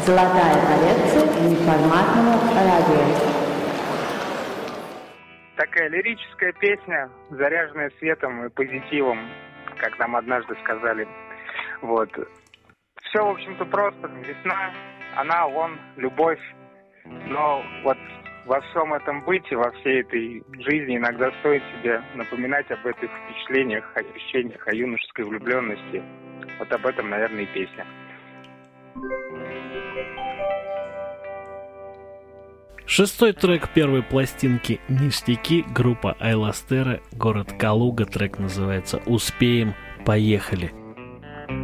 Золотая коллекция неформатного радио. Такая лирическая песня, заряженная светом и позитивом, как нам однажды сказали. Вот. Все, в общем-то, просто. Весна, она, он, любовь. Но вот во всем этом быть и во всей этой жизни иногда стоит себе напоминать об этих впечатлениях, ощущениях, о юношеской влюбленности. Вот об этом, наверное, и песня. Шестой трек первой пластинки «Ништяки», группа Айластера, город Калуга, трек называется «Успеем, поехали».